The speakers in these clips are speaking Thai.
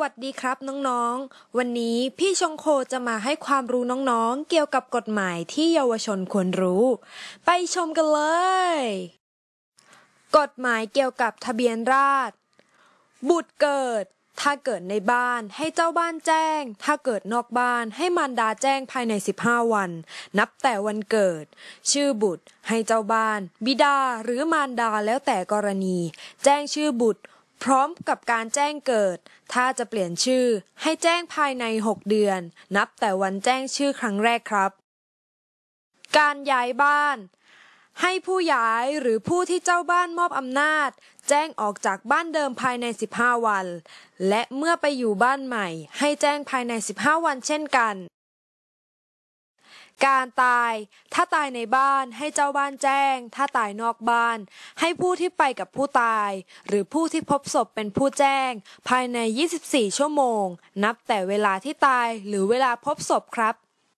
วัสดีครับน้องๆวันนี้พี่ชงโคจะมาให้ความรู้น้องๆเกี่ยวกับกฎหมายที่เยาวชนควรรู้ไปชมกันเลยกฎหมายเกี่ยวกับทะเบียนราษฎร์บุตรเกิดถ้าเกิดในบ้านให้เจ้าบ้านแจ้งถ้าเกิดนอกบ้านให้มารดาแจ้งภายใน15 วันนับแต่วันเกิดชื่อบุตรให้เจ้าบ้านบิดาหรือมารดาแล้วแต่กรณีแจ้งชื่อบุตรพร้อมกับการแจ้งเกิดถ้าจะเปลี่ยนชื่อให้แจ้งภายใน6 เดือนนับแต่วันแจ้งชื่อครั้งแรกครับการย้ายบ้านให้ผู้ย้ายหรือผู้ที่เจ้าบ้านมอบอำนาจแจ้งออกจากบ้านเดิมภายใน15 วันและเมื่อไปอยู่บ้านใหม่ให้แจ้งภายใน15 วันเช่นกันการตายถ้าตายในบ้านให้เจ้าบ้านแจ้งถ้าตายนอกบ้านให้ผู้ที่ไปกับผู้ตายหรือผู้ที่พบศพเป็นผู้แจ้งภายใน24 ชั่วโมงนับแต่เวลาที่ตายหรือเวลาพบศพครับ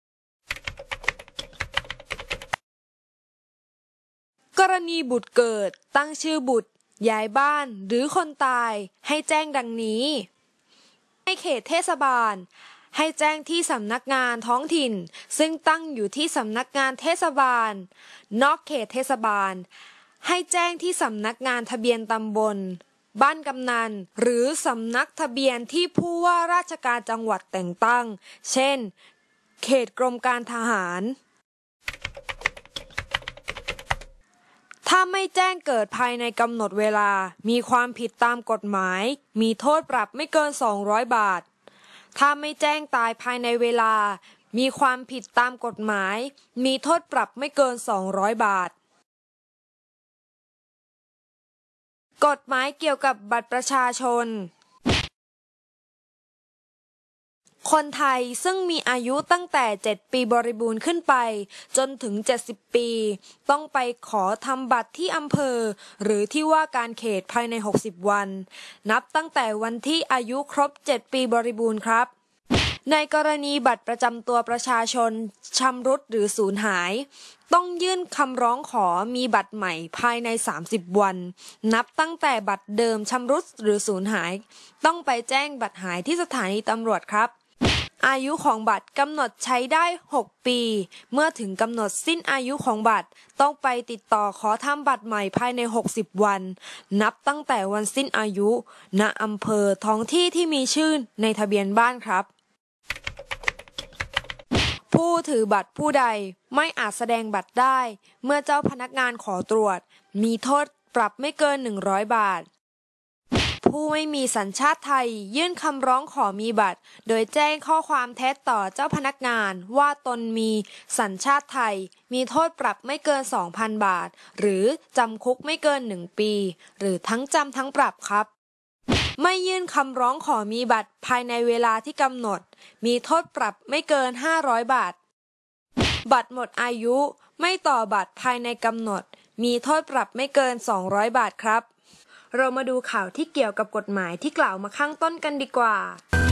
กรณีบุตรเกิดตั้งชื่อบุตรย้ายบ้านหรือคนตายให้แจ้งดังนี้ในเขตเทศบาลให้แจ้งที่สำนักงานท้องถิ่นซึ่งตั้งอยู่ที่สำนักงานเทศบาลนอกเขตเทศบาลให้แจ้งที่สำนักงานทะเบียนตำบลบ้านกำนันหรือสำนักทะเบียนที่ผู้ว่าราชการจังหวัดแต่งตั้งเช่นเขตกรมการทหารถ้าไม่แจ้งเกิดภายในกำหนดเวลามีความผิดตามกฎหมายมีโทษปรับไม่เกิน200 บาทถ้าไม่แจ้งตายภายในเวลามีความผิดตามกฎหมายมีโทษปรับไม่เกิน200 บาทกฎหมายเกี่ยวกับบัตรประชาชนคนไทยซึ่งมีอายุตั้งแต่7 ปีบริบูรณ์ขึ้นไปจนถึง70 ปีต้องไปขอทำบัตรที่อำเภอหรือที่ว่าการเขตภายใน60 วันนับตั้งแต่วันที่อายุครบ7 ปีบริบูรณ์ครับในกรณีบัตรประจำตัวประชาชนชำรุดหรือสูญหายต้องยื่นคำร้องขอมีบัตรใหม่ภายใน30 วันนับตั้งแต่บัตรเดิมชำรุดหรือสูญหายต้องไปแจ้งบัตรหายที่สถานีตำรวจครับอายุของบัตรกำหนดใช้ได้6 ปีเมื่อถึงกำหนดสิ้นอายุของบัตรต้องไปติดต่อขอทำบัตรใหม่ภายใน60 วันนับตั้งแต่วันสิ้นอายุณอำเภอท้องที่ที่มีชื่อในทะเบียนบ้านครับผู้ถือบัตรผู้ใดไม่อาจแสดงบัตรได้เมื่อเจ้าพนักงานขอตรวจมีโทษปรับไม่เกิน100 บาทผู้ไม่มีสัญชาติไทยยื่นคำร้องขอมีบัตรโดยแจ้งข้อความเท็จต่อเจ้าพนักงานว่าตนมีสัญชาติไทยมีโทษปรับไม่เกิน 2,000 บาทหรือจำคุกไม่เกิน1 ปีหรือทั้งจำทั้งปรับครับไม่ยื่นคำร้องขอมีบัตรภายในเวลาที่กำหนดมีโทษปรับไม่เกิน500 บาทบัตรหมดอายุไม่ต่อบัตรภายในกำหนดมีโทษปรับไม่เกิน200 บาทครับเรามาดูข่าวที่เกี่ยวกับกฎหมายที่กล่าวมาข้างต้นกันดีกว่า